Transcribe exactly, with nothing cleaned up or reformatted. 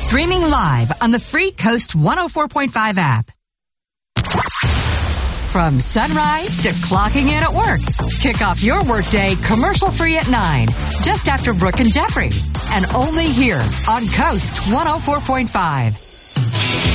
Streaming live on the free Coast one oh four point five app. From sunrise to clocking in at work. Kick off your workday commercial-free at nine, just after Brooke and Jeffrey. And only here on Coast one oh four point five.